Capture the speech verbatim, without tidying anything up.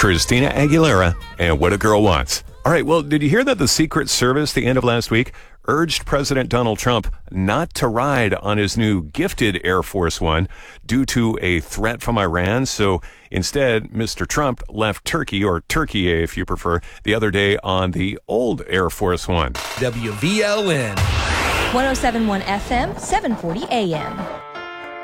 Christina Aguilera and What a Girl Wants. All right, well, did you hear that the Secret Service, the end of last week, urged President Donald Trump not to ride on his new gifted Air Force One due to a threat from Iran? So instead, Mister Trump left Turkey, or Turkey if you prefer, the other day on the old Air Force One. W V L N. one oh seven point one F M, seven forty A M.